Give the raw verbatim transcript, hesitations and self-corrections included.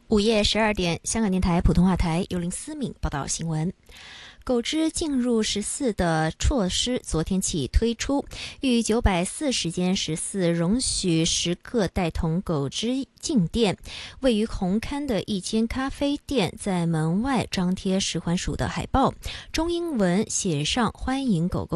午夜十二点，香港电台普通话台由林思敏报道新闻。狗只进入十四的措施昨天起推出，逾九百四十间十四容许食客带同狗只进店。位于红磡的一间咖啡店在门外张贴食环署的海报，中英文写上欢迎狗狗